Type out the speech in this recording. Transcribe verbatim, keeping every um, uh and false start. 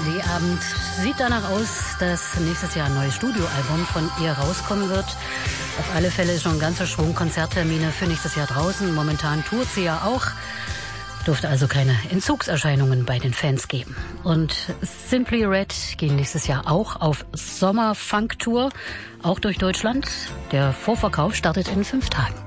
D Abend. Sieht danach aus, dass nächstes Jahr ein neues Studioalbum von ihr rauskommen wird. Auf alle Fälle schon ein ganzer Schwung Konzerttermine für nächstes Jahr draußen. Momentan tourt sie ja auch. Dürfte also keine Entzugserscheinungen bei den Fans geben. Und Simply Red gehen nächstes Jahr auch auf Sommer-Funk-Tour, auch durch Deutschland. Der Vorverkauf startet in fünf Tagen.